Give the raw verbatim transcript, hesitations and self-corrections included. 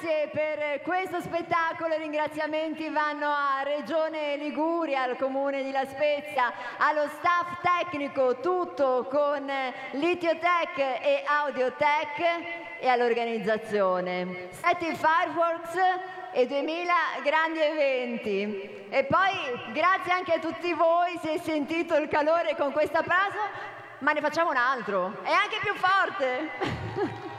Grazie per questo spettacolo, i ringraziamenti vanno a Regione Liguria, al Comune di La Spezia, allo staff tecnico tutto con Litiotech e Audiotech e all'organizzazione. Sette Fireworks e duemila grandi eventi. E poi grazie anche a tutti voi, si è sentito il calore con questo applauso, ma ne facciamo un altro, è anche più forte.